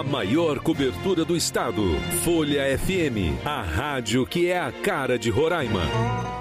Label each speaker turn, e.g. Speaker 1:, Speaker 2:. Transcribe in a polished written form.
Speaker 1: A maior cobertura do estado. Folha FM, a rádio que é a cara de Roraima.